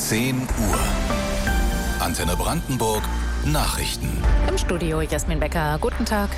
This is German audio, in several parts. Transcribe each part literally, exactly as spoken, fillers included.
zehn Uhr. Antenne Brandenburg Nachrichten. Im Studio Jasmin Becker. Guten Tag.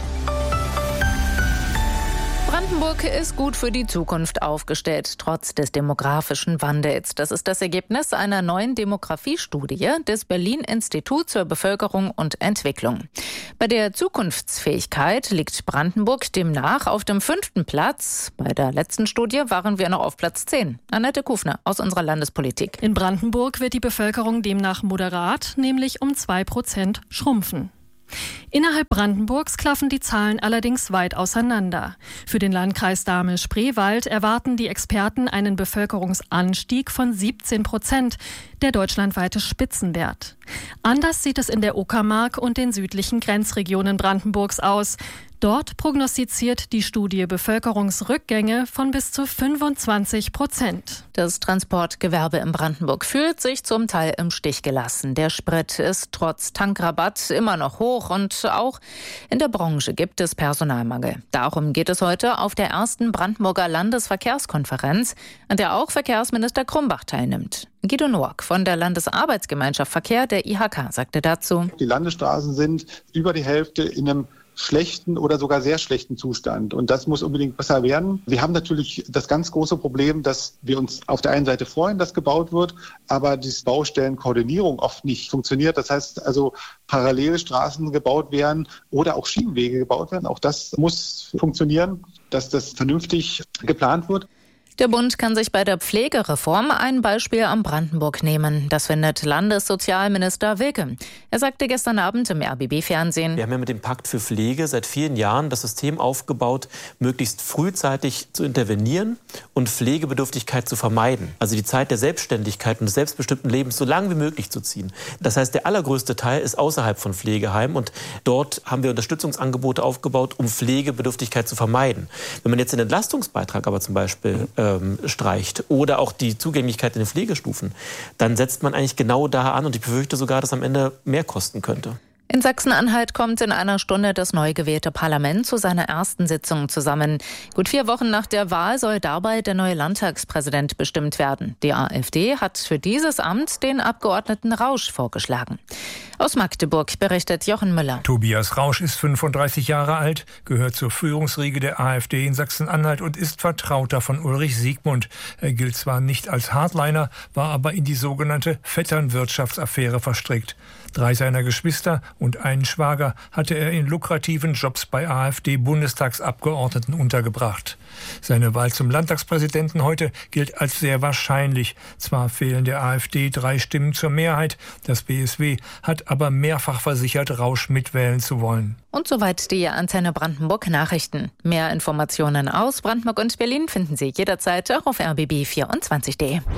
Brandenburg ist gut für die Zukunft aufgestellt, trotz des demografischen Wandels. Das ist das Ergebnis einer neuen Demografiestudie des Berlin-Instituts für Bevölkerung und Entwicklung. Bei der Zukunftsfähigkeit liegt Brandenburg demnach auf dem fünften Platz. Bei der letzten Studie waren wir noch auf Platz zehn. Annette Kufner aus unserer Landespolitik. In Brandenburg wird die Bevölkerung demnach moderat, nämlich um zwei Prozent schrumpfen. Innerhalb Brandenburgs klaffen die Zahlen allerdings weit auseinander. Für den Landkreis Dahme-Spreewald erwarten die Experten einen Bevölkerungsanstieg von siebzehn Prozent, der deutschlandweite Spitzenwert. Anders sieht es in der Uckermark und den südlichen Grenzregionen Brandenburgs aus. Dort prognostiziert die Studie Bevölkerungsrückgänge von bis zu fünfundzwanzig Prozent. Das Transportgewerbe in Brandenburg fühlt sich zum Teil im Stich gelassen. Der Sprit ist trotz Tankrabatt immer noch hoch und auch in der Branche gibt es Personalmangel. Darum geht es heute auf der ersten Brandenburger Landesverkehrskonferenz, an der auch Verkehrsminister Krumbach teilnimmt. Guido Noack von der Landesarbeitsgemeinschaft Verkehr der I H K sagte dazu: Die Landesstraßen sind über die Hälfte in einem schlechten oder sogar sehr schlechten Zustand. Und das muss unbedingt besser werden. Wir haben natürlich das ganz große Problem, dass wir uns auf der einen Seite freuen, dass gebaut wird, aber die Baustellenkoordinierung oft nicht funktioniert. Das heißt also, parallel Straßen gebaut werden oder auch Schienenwege gebaut werden. Auch das muss funktionieren, dass das vernünftig geplant wird. Der Bund kann sich bei der Pflegereform ein Beispiel am Brandenburg nehmen. Das findet Landessozialminister Wilke. Er sagte gestern Abend im R B B-Fernsehen: Wir haben ja mit dem Pakt für Pflege seit vielen Jahren das System aufgebaut, möglichst frühzeitig zu intervenieren und Pflegebedürftigkeit zu vermeiden. Also die Zeit der Selbstständigkeit und des selbstbestimmten Lebens so lange wie möglich zu ziehen. Das heißt, der allergrößte Teil ist außerhalb von Pflegeheimen und dort haben wir Unterstützungsangebote aufgebaut, um Pflegebedürftigkeit zu vermeiden. Wenn man jetzt den Entlastungsbeitrag aber zum Beispiel äh, streicht oder auch die Zugänglichkeit in den Pflegestufen, dann setzt man eigentlich genau da an und ich befürchte sogar, dass am Ende mehr kosten könnte. In Sachsen-Anhalt kommt in einer Stunde das neu gewählte Parlament zu seiner ersten Sitzung zusammen. Gut vier Wochen nach der Wahl soll dabei der neue Landtagspräsident bestimmt werden. Die AfD hat für dieses Amt den Abgeordneten Rausch vorgeschlagen. Aus Magdeburg berichtet Jochen Müller. Tobias Rausch ist fünfunddreißig Jahre alt, gehört zur Führungsriege der AfD in Sachsen-Anhalt und ist Vertrauter von Ulrich Siegmund. Er gilt zwar nicht als Hardliner, war aber in die sogenannte Vetternwirtschaftsaffäre verstrickt. Drei seiner Geschwister und einen Schwager hatte er in lukrativen Jobs bei AfD-Bundestagsabgeordneten untergebracht. Seine Wahl zum Landtagspräsidenten heute gilt als sehr wahrscheinlich. Zwar fehlen der AfD drei Stimmen zur Mehrheit, das B S W hat aber mehrfach versichert, Rausch mitwählen zu wollen. Und soweit die Antenne Brandenburg Nachrichten. Mehr Informationen aus Brandenburg und Berlin finden Sie jederzeit auch auf r b b vierundzwanzig punkt d e.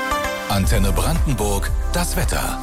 Antenne Brandenburg, das Wetter.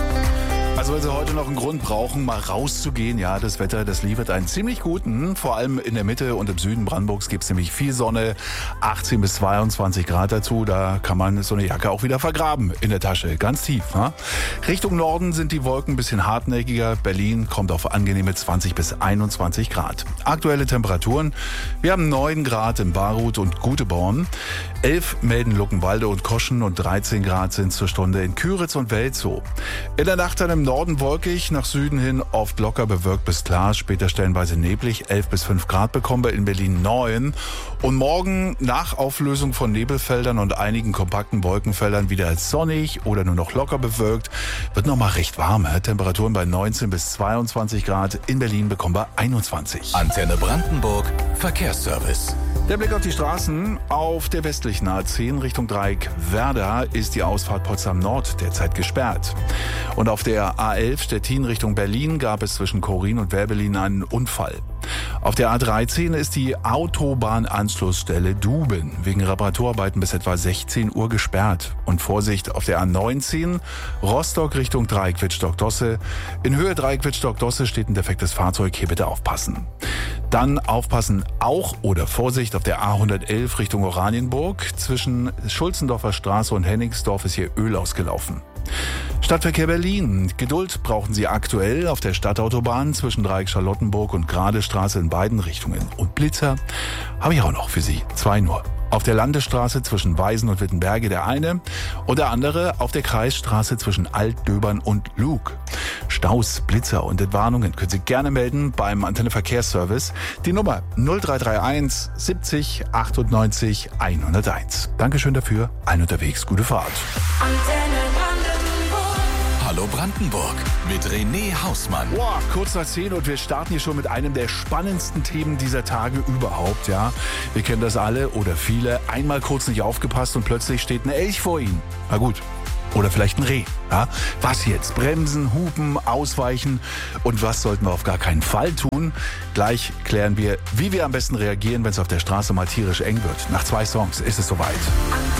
Also wenn Sie heute noch einen Grund brauchen, mal rauszugehen, ja, das Wetter, das liefert einen ziemlich guten. Vor allem in der Mitte und im Süden Brandenburgs gibt es nämlich viel Sonne, achtzehn bis zweiundzwanzig Grad dazu. Da kann man so eine Jacke auch wieder vergraben in der Tasche, ganz tief. Ha? Richtung Norden sind die Wolken ein bisschen hartnäckiger. Berlin kommt auf angenehme zwanzig bis einundzwanzig Grad. Aktuelle Temperaturen: Wir haben neun Grad in Baruth und Guteborn, elf melden Luckenwalde und Koschen und dreizehn Grad sind zur Stunde in Küritz und Welzow. In der Nacht dann im Norden wolkig, nach Süden hin oft locker bewölkt bis klar, später stellenweise neblig, elf bis fünf Grad bekommen wir in Berlin neun. Und morgen nach Auflösung von Nebelfeldern und einigen kompakten Wolkenfeldern wieder sonnig oder nur noch locker bewölkt, wird nochmal recht warm. Temperaturen bei neunzehn bis zweiundzwanzig Grad, in Berlin bekommen wir einundzwanzig. Antenne Brandenburg, Verkehrsservice. Der Blick auf die Straßen. Auf der westlichen A zehn Richtung Dreieck Werder ist die Ausfahrt Potsdam Nord derzeit gesperrt. Und auf der A elf Stettin Richtung Berlin gab es zwischen Chorin und Werbelin einen Unfall. Auf der A dreizehn ist die Autobahnanschlussstelle Duben wegen Reparaturarbeiten bis etwa sechzehn Uhr gesperrt. Und Vorsicht auf der A neunzehn Rostock Richtung Dreieck Wittstock-Dosse. In Höhe Dreieck Wittstock-Dosse steht ein defektes Fahrzeug, hier bitte aufpassen. Dann aufpassen auch oder Vorsicht auf der A hundertelf Richtung Oranienburg. Zwischen Schulzendorfer Straße und Hennigsdorf ist hier Öl ausgelaufen. Stadtverkehr Berlin. Geduld brauchen Sie aktuell auf der Stadtautobahn zwischen Dreieck Charlottenburg und Gradestraße in beiden Richtungen. Und Blitzer habe ich auch noch für Sie. Zwei nur. Auf der Landesstraße zwischen Weisen und Wittenberge der eine und der andere auf der Kreisstraße zwischen Altdöbern und Lug. Staus, Blitzer und Entwarnungen können Sie gerne melden beim Antenne Verkehrsservice. Die Nummer null drei drei eins siebzig achtundneunzig hunderteins. Dankeschön dafür. Allen unterwegs. Gute Fahrt. Antenne Brandenburg. Hallo Brandenburg mit René Hausmann. Boah, kurz nach zehn und wir starten hier schon mit einem der spannendsten Themen dieser Tage überhaupt. Ja, wir kennen das alle oder viele. Einmal kurz nicht aufgepasst und plötzlich steht ein Elch vor Ihnen. Na gut. Oder vielleicht ein Reh. Ja? Was jetzt? Bremsen, hupen, ausweichen. Und was sollten wir auf gar keinen Fall tun? Gleich klären wir, wie wir am besten reagieren, wenn es auf der Straße mal tierisch eng wird. Nach zwei Songs ist es soweit.